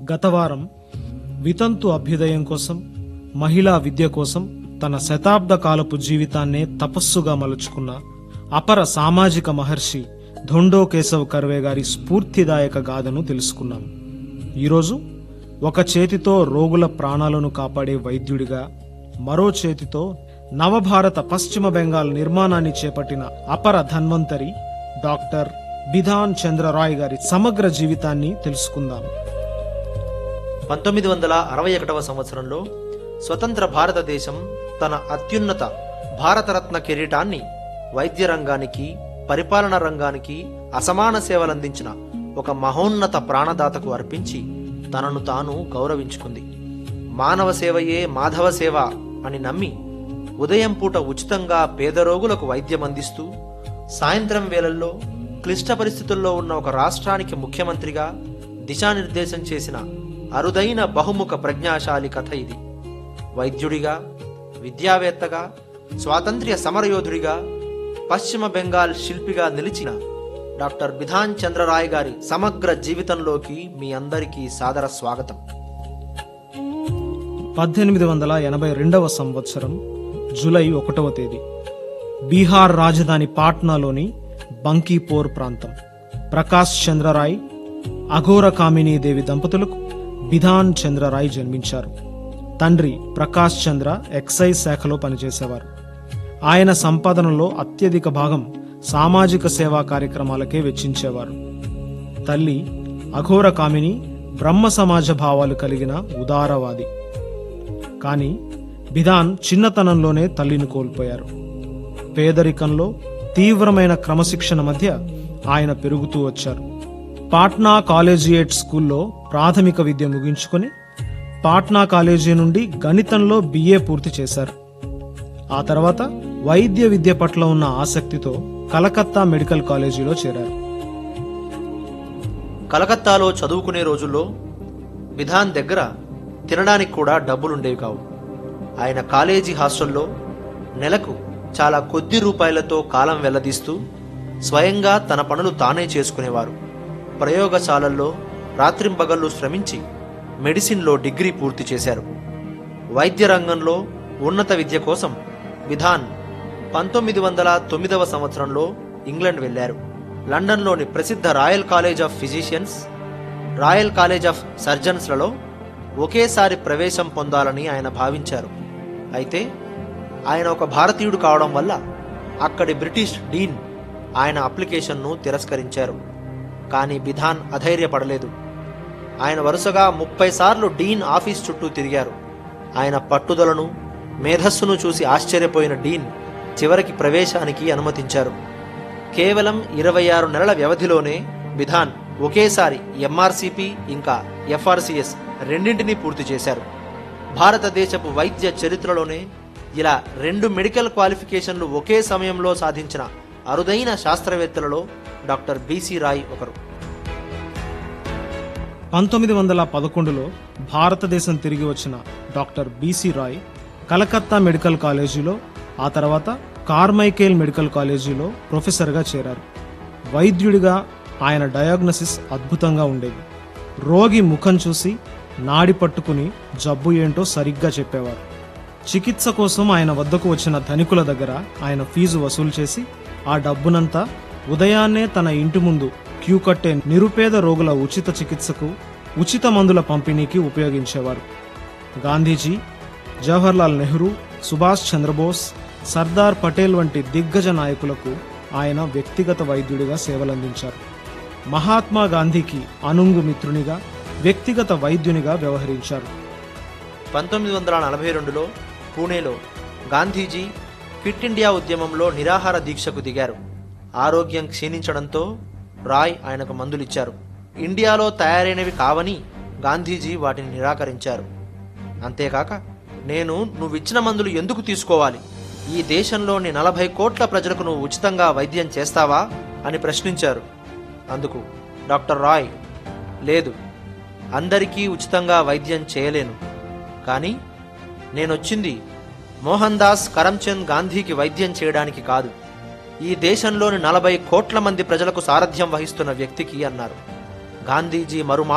గత వారం వితంతు అభ్యుదయం కోసం, మహిళా విద్య కోసం తన శతాబ్ద కాలపు జీవితాన్నే తపస్సుగా మలుచుకున్న అపర సామాజిక మహర్షి ధొండో కేశవ్ కర్వే గారి స్ఫూర్తిదాయక గాథను తెలుసుకున్నాం. ఈరోజు ఒక చేతితో రోగుల ప్రాణాలను కాపాడే వైద్యుడిగా, మరో చేతితో నవభారత పశ్చిమ బెంగాల్ నిర్మాణాన్ని చేపట్టిన అపర ధన్వంతరి డాక్టర్ బిధాన్ చంద్ర రాయ్ గారి సమగ్ర జీవితాన్ని తెలుసుకుందాం. 1961వ సంవత్సరంలో స్వతంత్ర భారతదేశం తన అత్యున్నత భారతరత్న కిరీటాన్ని వైద్య రంగానికి, పరిపాలన రంగానికి అసమాన సేవలందించిన ఒక మహోన్నత ప్రాణదాతకు అర్పించి తనను తాను గౌరవించుకుంది. మానవ సేవయే మాధవ సేవ అని నమ్మి ఉదయం పూట ఉచితంగా పేద రోగులకు వైద్యం అందిస్తూ, సాయంత్రం వేళల్లో క్లిష్ట పరిస్థితుల్లో ఉన్న ఒక రాష్ట్రానికి ముఖ్యమంత్రిగా దిశానిర్దేశం చేసిన అరుదైన బహుముఖ ప్రజ్ఞాశాలి కథ ఇది. వైద్యుడిగా, విద్యావేత్తగా, స్వాతంత్ర్య సమరయోధుడిగా, పశ్చిమ బెంగాల్ శిల్పిగా నిలిచిన డాక్టర్ బిధాన్ చంద్ర రాయ్ గారి సమగ్ర జీవితంలోకి మీ అందరికీ సాదర స్వాగతం. 1882వ సంవత్సరం జూలై 1వ తేదీ బీహార్ రాజధాని పాట్నాలోని బంకీపోర్ ప్రాంతం. ప్రకాష్ చంద్ర రాయ్, అఘోర కామినీదేవి దంపతులకు బిధాన్ చంద్ర రాయ్ జన్మించారు. తండ్రి ప్రకాష్ చంద్ర ఎక్సైజ్ శాఖలో పనిచేసేవారు. ఆయన సంపాదనలో అత్యధిక భాగం సామాజిక సేవా కార్యక్రమాలకే వెచ్చించేవారు. తల్లి అఘోర కామిని బ్రహ్మ సమాజ భావాలు కలిగిన ఉదారవాది. కానీ బిధాన్ చిన్నతనంలోనే తల్లిని కోల్పోయారు. పేదరికంలో తీవ్రమైన క్రమశిక్షణ మధ్య ఆయన పెరుగుతూ వచ్చారు. పాట్నా కాలేజియేట్ స్కూల్లో ప్రాథమిక విద్య ముగించుకొని పాట్నా కాలేజీ నుండి గణితంలో బిఏ పూర్తి చేశారు. ఆ తర్వాత వైద్య విద్య పట్ల ఉన్న ఆసక్తితో కలకత్తా మెడికల్ కాలేజీలో చేరారు. కలకత్తాలో చదువుకునే రోజుల్లో బిధాన్ దగ్గర తినడానికి కూడా డబ్బులుండేవి కావు. ఆయన కాలేజీ హాస్టల్లో నెలకు చాలా కొద్ది రూపాయలతో కాలం వెల్లదీస్తూ స్వయంగా తన పనులు తానే చేసుకునేవారు. ప్రయోగశాలల్లో రాత్రింబగళ్ళు శ్రమించి మెడిసిన్లో డిగ్రీ పూర్తి చేశారు. వైద్య రంగంలో ఉన్నత విద్య కోసం బిధాన్ 1909వ సంవత్సరంలో ఇంగ్లాండ్ వెళ్లారు. లండన్లోని ప్రసిద్ధ royal college of physicians, royal college of సర్జన్స్లలో ఒకేసారి ప్రవేశం పొందాలని ఆయన భావించారు. అయితే ఆయన ఒక భారతీయుడు కావడం వల్ల అక్కడి బ్రిటిష్ డీన్ ఆయన అప్లికేషన్ను తిరస్కరించారు. కానీ బిధాన్ అధైర్యపడలేదు. ఆయన వరుసగా 30 సార్లు డీన్ ఆఫీస్ చుట్టూ తిరిగారు. ఆయన పట్టుదలను, మేధస్సును చూసి ఆశ్చర్యపోయిన డీన్ చివరికి ప్రవేశానికి అనుమతించారు. కేవలం 26 నెలల వ్యవధిలోనే బిధాన్ ఒకేసారి ఎంఆర్సిపి ఇంకా ఎఫ్ఆర్సిఎస్ రెండింటినీ పూర్తి చేశారు. భారతదేశపు వైద్య చరిత్రలోనే ఇలా 2 మెడికల్ క్వాలిఫికేషన్లు ఒకే సమయంలో సాధించిన అరుదైన శాస్త్రవేత్తలలో డాక్టర్ బిసి రాయ్ ఒకరు. 1911లో భారతదేశం తిరిగి వచ్చిన doctor BC Roy Calcutta medical కాలేజీలో, ఆ తర్వాత కార్మైకేల్ మెడికల్ కాలేజీలో ప్రొఫెసర్గా చేరారు. వైద్యుడిగా ఆయన డయాగ్నోసిస్ అద్భుతంగా ఉండేది. రోగి ముఖం చూసి నాడి పట్టుకుని జబ్బు ఏంటో సరిగ్గా చెప్పేవారు. చికిత్స కోసం ఆయన వద్దకు వచ్చిన ధనికుల దగ్గర ఆయన ఫీజు వసూలు చేసి ఆ డబ్బునంతా ఉదయాన్నే తన ఇంటి ముందు క్యూ కట్టే నిరుపేద రోగుల ఉచిత చికిత్సకు, ఉచిత మందుల పంపిణీకి ఉపయోగించేవారు. గాంధీజీ, జవహర్లాల్ నెహ్రూ, సుభాష్ చంద్రబోస్, సర్దార్ పటేల్ వంటి దిగ్గజ నాయకులకు ఆయన వ్యక్తిగత వైద్యుడిగా సేవలందించారు. మహాత్మా గాంధీకి అనుంగు మిత్రునిగా, వ్యక్తిగత వైద్యునిగా వ్యవహరించారు. 1942లో పూణేలో గాంధీజీ క్విట్ ఇండియా ఉద్యమంలో నిరాహార దీక్షకు దిగారు. ఆరోగ్యం క్షీణించడంతో రాయ్ ఆయనకు మందులిచ్చారు. ఇండియాలో తయారైనవి కావని గాంధీజీ వాటిని నిరాకరించారు. అంతేకాక, నువ్విచ్చిన మందులు ఎందుకు తీసుకోవాలి? ఈ దేశంలోని 40 కోట్ల ప్రజలకు నువ్వు ఉచితంగా వైద్యం చేస్తావా అని ప్రశ్నించారు. అందుకు డాక్టర్ రాయ్, లేదు, అందరికీ ఉచితంగా వైద్యం చేయలేను, కానీ నేనొచ్చింది మోహన్ దాస్ కరమ్చంద్ గాంధీకి వైద్యం చేయడానికి కాదు, ఈ దేశంలోని 40 కోట్ల మంది ప్రజలకు సారథ్యం వహిస్తున్న వ్యక్తికి అన్నారు. గాంధీజీ